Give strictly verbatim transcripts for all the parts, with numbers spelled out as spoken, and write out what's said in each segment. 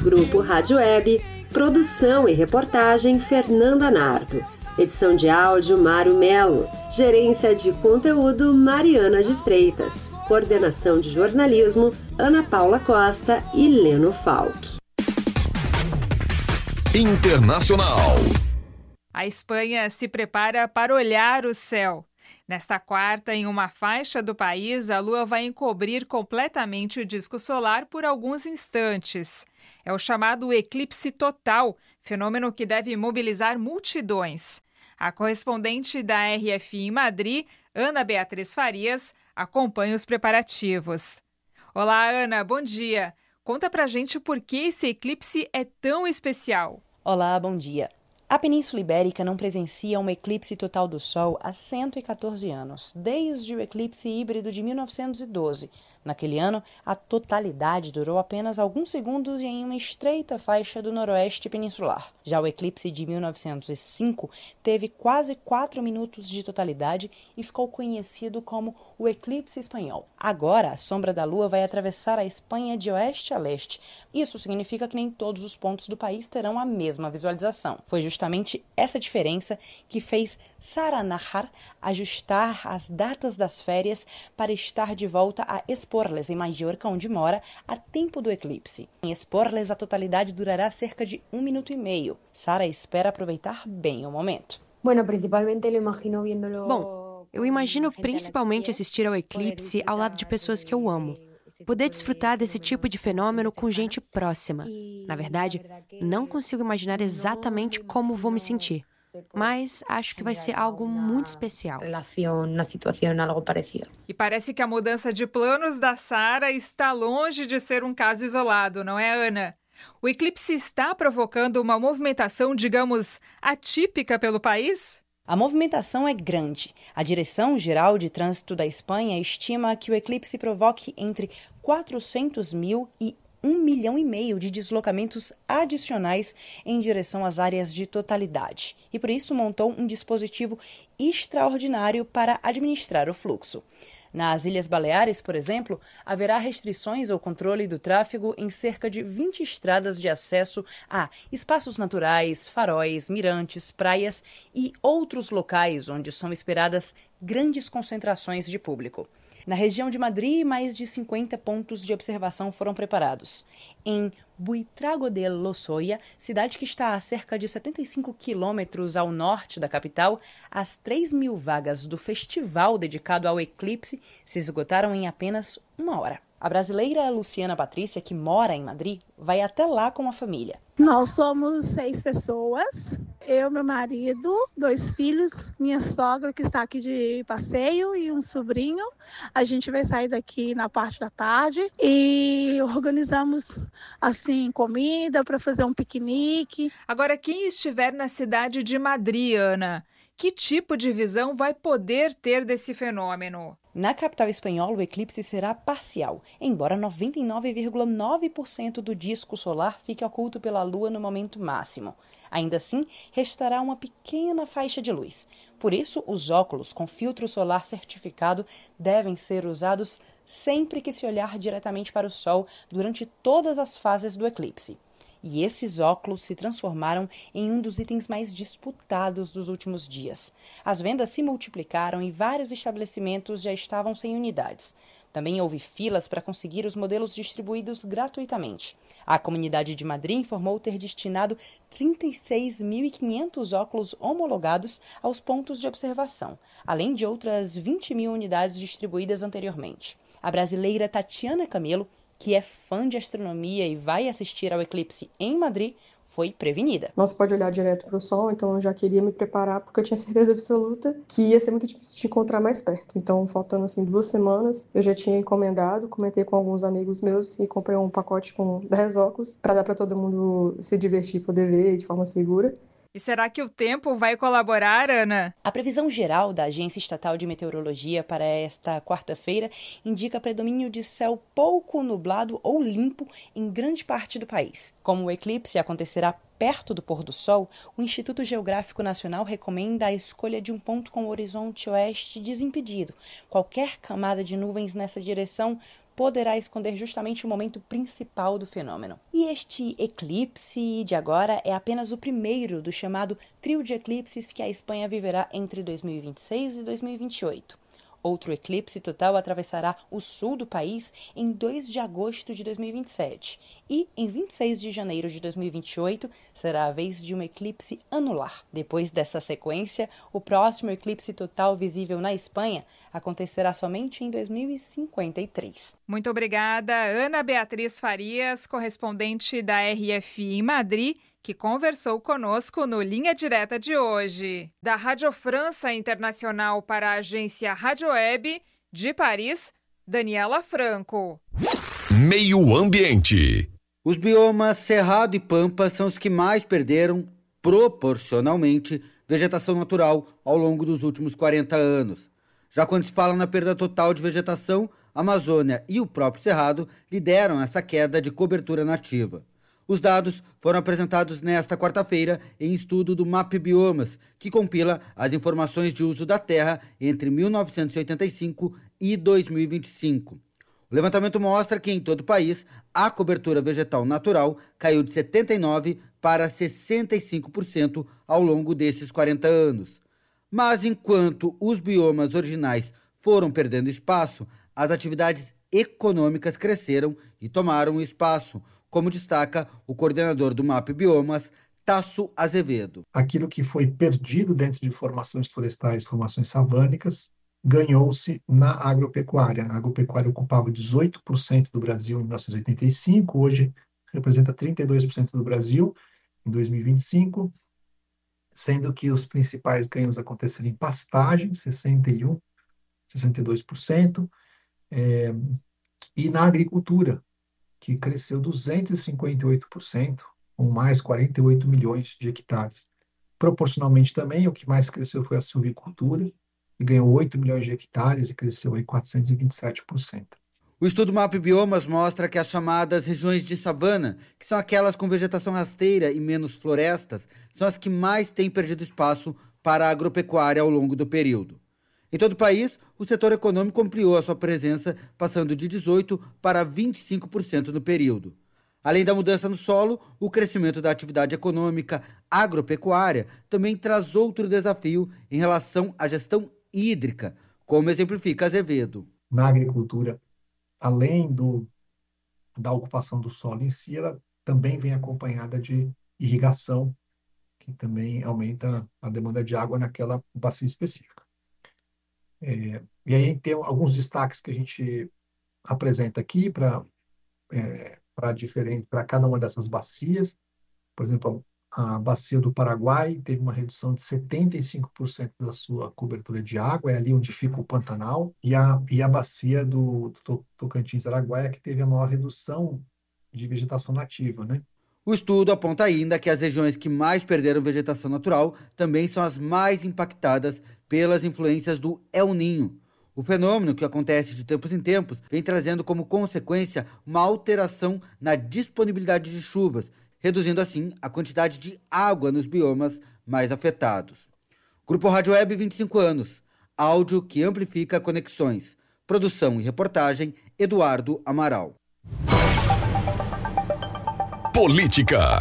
Grupo Rádio Web, produção e reportagem Fernanda Nardo. Edição de áudio Mário Melo. Gerência de conteúdo Mariana de Freitas. Coordenação de jornalismo Ana Paula Costa e Leno Falck. Internacional. A Espanha se prepara para olhar o céu. Nesta quarta, em uma faixa do país, a Lua vai encobrir completamente o disco solar por alguns instantes. É o chamado eclipse total, fenômeno que deve mobilizar multidões. A correspondente da R F I em Madrid, Ana Beatriz Farias, acompanha os preparativos. Olá, Ana, bom dia. Conta pra gente por que esse eclipse é tão especial. Olá, bom dia. A Península Ibérica não presencia um eclipse total do Sol há cento e catorze anos, desde o eclipse híbrido de mil novecentos e doze. Naquele ano, a totalidade durou apenas alguns segundos em uma estreita faixa do noroeste peninsular. Já o eclipse de mil novecentos e cinco teve quase quatro minutos de totalidade e ficou conhecido como o eclipse espanhol. Agora, a sombra da Lua vai atravessar a Espanha de oeste a leste. Isso significa que nem todos os pontos do país terão a mesma visualização. Foi justamente essa diferença que fez Sara Nájar ajustar as datas das férias para estar de volta a Esporles, em Mallorca, onde mora, a tempo do eclipse. Em Esporles, a totalidade durará cerca de um minuto e meio. Sara espera aproveitar bem o momento. Bom, eu imagino principalmente assistir ao eclipse ao lado de pessoas que eu amo. Poder desfrutar desse tipo de fenômeno com gente próxima. Na verdade, não consigo imaginar exatamente como vou me sentir, mas acho que vai ser algo muito especial. E parece que a mudança de planos da Sara está longe de ser um caso isolado, não é, Ana? O eclipse está provocando uma movimentação, digamos, atípica pelo país? A movimentação é grande. A Direção-Geral de Trânsito da Espanha estima que o eclipse provoque entre quatrocentos mil e um milhão e meio de deslocamentos adicionais em direção às áreas de totalidade. E por isso montou um dispositivo extraordinário para administrar o fluxo. Nas Ilhas Baleares, por exemplo, haverá restrições ao controle do tráfego em cerca de vinte estradas de acesso a espaços naturais, faróis, mirantes, praias e outros locais onde são esperadas grandes concentrações de público. Na região de Madrid, mais de cinquenta pontos de observação foram preparados. Em Buitrago de Lozoya, cidade que está a cerca de setenta e cinco quilômetros ao norte da capital, as três mil vagas do festival dedicado ao eclipse se esgotaram em apenas uma hora. A brasileira Luciana Patrícia, que mora em Madrid, vai até lá com a família. Nós somos seis pessoas, eu, meu marido, dois filhos, minha sogra que está aqui de passeio e um sobrinho. A gente vai sair daqui na parte da tarde e organizamos assim comida para fazer um piquenique. Agora, quem estiver na cidade de Madrid, Ana, que tipo de visão vai poder ter desse fenômeno? Na capital espanhola, o eclipse será parcial, embora noventa e nove vírgula nove por cento do disco solar fique oculto pela Lua no momento máximo. Ainda assim, restará uma pequena faixa de luz. Por isso, os óculos com filtro solar certificado devem ser usados sempre que se olhar diretamente para o Sol durante todas as fases do eclipse. E esses óculos se transformaram em um dos itens mais disputados dos últimos dias. As vendas se multiplicaram e vários estabelecimentos já estavam sem unidades. Também houve filas para conseguir os modelos distribuídos gratuitamente. A Comunidade de Madrid informou ter destinado trinta e seis mil e quinhentos óculos homologados aos pontos de observação, além de outras vinte mil unidades distribuídas anteriormente. A brasileira Tatiana Camelo, que é fã de astronomia e vai assistir ao eclipse em Madrid, foi prevenida. Não se pode olhar direto para o Sol, então eu já queria me preparar porque eu tinha certeza absoluta que ia ser muito difícil de encontrar mais perto. Então, faltando assim duas semanas, eu já tinha encomendado, comentei com alguns amigos meus e comprei um pacote com dez óculos para dar para todo mundo se divertir, poder ver de forma segura. E será que o tempo vai colaborar, Ana? A previsão geral da Agência Estatal de Meteorologia para esta quarta-feira indica predomínio de céu pouco nublado ou limpo em grande parte do país. Como o eclipse acontecerá perto do pôr do sol, o Instituto Geográfico Nacional recomenda a escolha de um ponto com o horizonte oeste desimpedido. Qualquer camada de nuvens nessa direção poderá esconder justamente o momento principal do fenômeno. E este eclipse de agora é apenas o primeiro do chamado trio de eclipses que a Espanha viverá entre dois mil e vinte e seis e dois mil e vinte e oito. Outro eclipse total atravessará o sul do país em dois de agosto de dois mil e vinte e sete. E, em vinte e seis de janeiro de dois mil e vinte e oito, será a vez de um eclipse anular. Depois dessa sequência, o próximo eclipse total visível na Espanha acontecerá somente em dois mil e cinquenta e três. Muito obrigada, Ana Beatriz Farias, correspondente da R F I em Madrid, que conversou conosco no Linha Direta de hoje. Da Rádio França Internacional para a agência Rádio Web, de Paris, Daniela Franco. Meio Ambiente. Os biomas Cerrado e Pampa são os que mais perderam, proporcionalmente, vegetação natural ao longo dos últimos quarenta anos. Já quando se fala na perda total de vegetação, a Amazônia e o próprio Cerrado lideram essa queda de cobertura nativa. Os dados foram apresentados nesta quarta-feira em estudo do MapBiomas, que compila as informações de uso da terra entre mil novecentos e oitenta e cinco e dois mil e vinte e cinco. O levantamento mostra que em todo o país a cobertura vegetal natural caiu de setenta e nove por cento para sessenta e cinco por cento ao longo desses quarenta anos. Mas enquanto os biomas originais foram perdendo espaço, as atividades econômicas cresceram e tomaram espaço, como destaca o coordenador do MapBiomas, Tasso Azevedo. Aquilo que foi perdido dentro de formações florestais, formações savânicas, ganhou-se na agropecuária. A agropecuária ocupava dezoito por cento do Brasil em mil novecentos e oitenta e cinco, hoje representa trinta e dois por cento do Brasil em dois mil e vinte e cinco, sendo que os principais ganhos aconteceram em pastagem, sessenta e um por cento, sessenta e dois por cento, é, e na agricultura, que cresceu duzentos e cinquenta e oito por cento, com mais quarenta e oito milhões de hectares. Proporcionalmente também, o que mais cresceu foi a silvicultura, que ganhou oito milhões de hectares e cresceu em quatrocentos e vinte e sete por cento. O estudo MapBiomas mostra que as chamadas regiões de savana, que são aquelas com vegetação rasteira e menos florestas, são as que mais têm perdido espaço para a agropecuária ao longo do período. Em todo o país, o setor econômico ampliou a sua presença, passando de dezoito por cento para vinte e cinco por cento no período. Além da mudança no solo, o crescimento da atividade econômica agropecuária também traz outro desafio em relação à gestão hídrica, como exemplifica Azevedo. Na agricultura, além do, da ocupação do solo em si, ela também vem acompanhada de irrigação, que também aumenta a demanda de água naquela bacia específica. É, e aí tem alguns destaques que a gente apresenta aqui para é, para diferente para cada uma dessas bacias. Por exemplo, a, a bacia do Paraguai teve uma redução de setenta e cinco por cento da sua cobertura de água, é ali onde fica o Pantanal, e a, e a bacia do, do Tocantins-Araguaia, que teve a maior redução de vegetação nativa, né? O estudo aponta ainda que as regiões que mais perderam vegetação natural também são as mais impactadas pelas influências do El Niño. O fenômeno, que acontece de tempos em tempos, vem trazendo como consequência uma alteração na disponibilidade de chuvas, reduzindo assim a quantidade de água nos biomas mais afetados. Grupo Rádio Web, vinte e cinco anos. Áudio que amplifica conexões. Produção e reportagem, Eduardo Amaral. Política.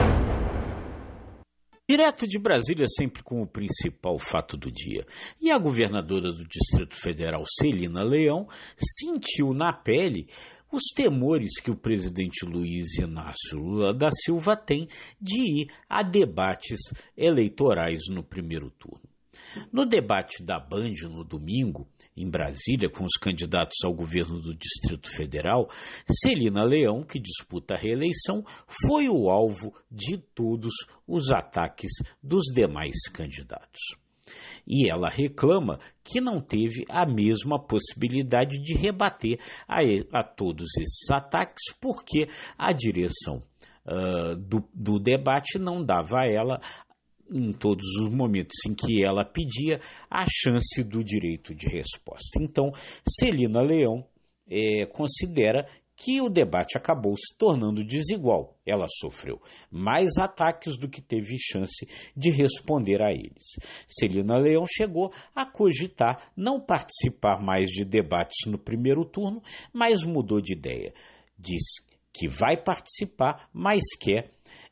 Direto de Brasília, sempre com o principal fato do dia. E a governadora do Distrito Federal, Celina Leão, sentiu na pele os temores que o presidente Luiz Inácio Lula da Silva tem de ir a debates eleitorais no primeiro turno. No debate da Band no domingo, em Brasília, com os candidatos ao governo do Distrito Federal, Celina Leão, que disputa a reeleição, foi o alvo de todos os ataques dos demais candidatos. E ela reclama que não teve a mesma possibilidade de rebater a, a todos esses ataques, porque a direção uh, do, do debate não dava a ela, em todos os momentos em que ela pedia, a chance do direito de resposta. Então, Celina Leão é, considera que o debate acabou se tornando desigual. Ela sofreu mais ataques do que teve chance de responder a eles. Celina Leão chegou a cogitar não participar mais de debates no primeiro turno, mas mudou de ideia. Disse que vai participar, mas quer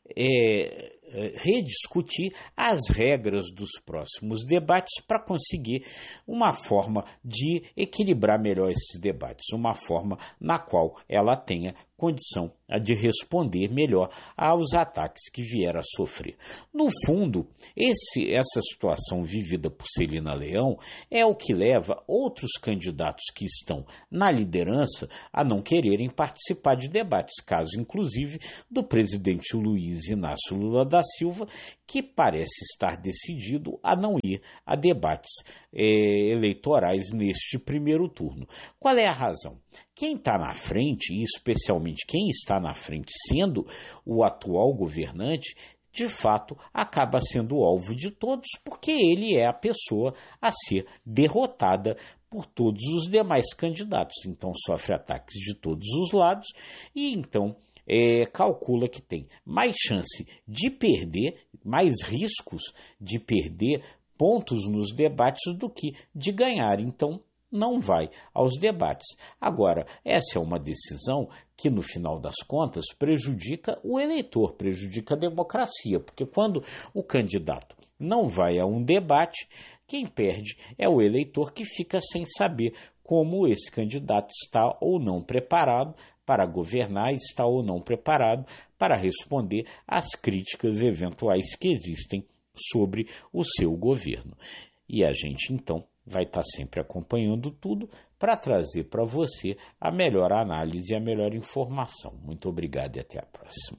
é, rediscutir as regras dos próximos debates para conseguir uma forma de equilibrar melhor esses debates, uma forma na qual ela tenha condição de responder melhor aos ataques que vier a sofrer. No fundo, esse, essa situação vivida por Celina Leão é o que leva outros candidatos que estão na liderança a não quererem participar de debates, caso inclusive do presidente Luiz Inácio Lula da Silva, que parece estar decidido a não ir a debates eh, eleitorais neste primeiro turno. Qual é a razão? Quem está na frente, e especialmente quem está na frente sendo o atual governante, de fato acaba sendo alvo de todos, porque ele é a pessoa a ser derrotada por todos os demais candidatos. Então sofre ataques de todos os lados e então é, calcula que tem mais chance de perder, mais riscos de perder pontos nos debates do que de ganhar. Então não vai aos debates. Agora, essa é uma decisão que, no final das contas, prejudica o eleitor, prejudica a democracia, porque quando o candidato não vai a um debate, quem perde é o eleitor que fica sem saber como esse candidato está ou não preparado para governar, está ou não preparado para responder às críticas eventuais que existem sobre o seu governo. E a gente, então, vai estar sempre acompanhando tudo para trazer para você a melhor análise e a melhor informação. Muito obrigado e até a próxima.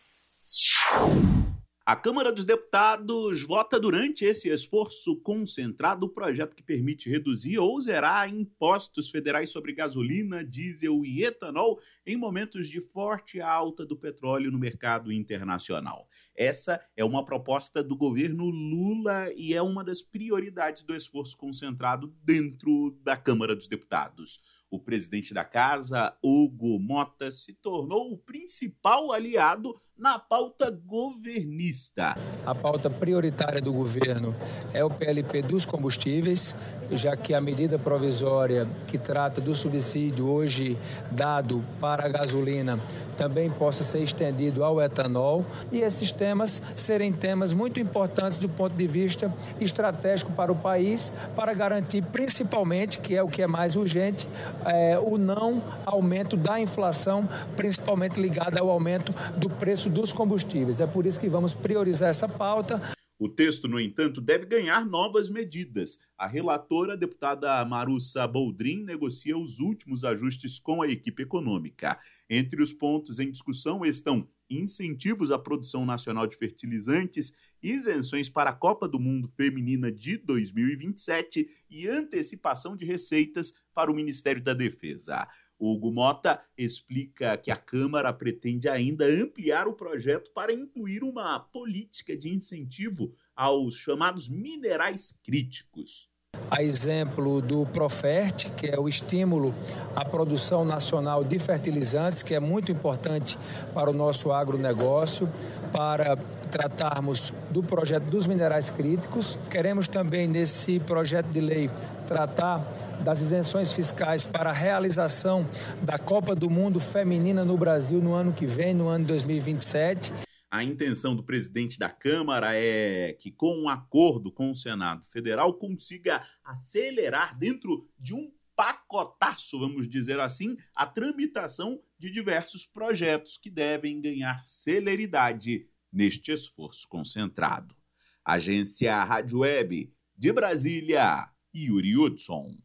A Câmara dos Deputados vota durante esse esforço concentrado o projeto que permite reduzir ou zerar impostos federais sobre gasolina, diesel e etanol em momentos de forte alta do petróleo no mercado internacional. Essa é uma proposta do governo Lula e é uma das prioridades do esforço concentrado dentro da Câmara dos Deputados. O presidente da casa, Hugo Mota, se tornou o principal aliado na pauta governista. A pauta prioritária do governo é o P L P dos combustíveis, já que a medida provisória que trata do subsídio hoje dado para a gasolina também possa ser estendido ao etanol e esses temas serem temas muito importantes do ponto de vista estratégico para o país, para garantir principalmente, que é o que é mais urgente, é, o não aumento da inflação, principalmente ligada ao aumento do preço dos combustíveis. É por isso que vamos priorizar essa pauta. O texto, no entanto, deve ganhar novas medidas. A relatora, a deputada Marussa Boldrin, negocia os últimos ajustes com a equipe econômica. Entre os pontos em discussão estão incentivos à produção nacional de fertilizantes, isenções para a Copa do Mundo Feminina de dois mil e vinte e sete e antecipação de receitas para o Ministério da Defesa. Hugo Mota explica que a Câmara pretende ainda ampliar o projeto para incluir uma política de incentivo aos chamados minerais críticos. A exemplo do Profert, que é o estímulo à produção nacional de fertilizantes, que é muito importante para o nosso agronegócio, para tratarmos do projeto dos minerais críticos. Queremos também, nesse projeto de lei, tratar das isenções fiscais para a realização da Copa do Mundo Feminina no Brasil no ano que vem, no ano de dois mil e vinte e sete. A intenção do presidente da Câmara é que, com um acordo com o Senado Federal, consiga acelerar dentro de um pacotaço, vamos dizer assim, a tramitação de diversos projetos que devem ganhar celeridade neste esforço concentrado. Agência Rádio Web de Brasília, Yuri Hudson.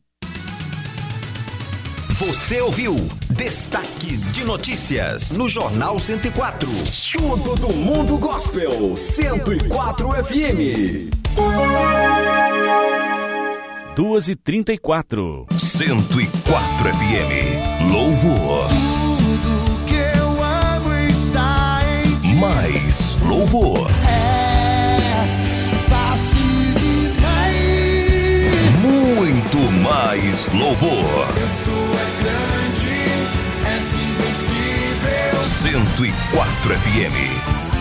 Você ouviu Destaque de Notícias no Jornal cento e quatro. Tudo do mundo gospel, cento e quatro F M. duas e trinta e quatro. cento e quatro F M. Louvor. Tudo que eu amo está em ti. Mais louvor. É fácil demais. Muito mais louvor. Tu és grande, és invencível. cento e quatro F M.